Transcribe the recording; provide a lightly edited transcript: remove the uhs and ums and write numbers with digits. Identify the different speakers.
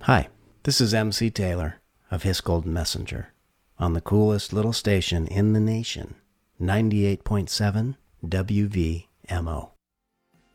Speaker 1: Hi, this is MC Taylor of His Golden Messenger on the coolest little station in the nation, 98.7 WVMO.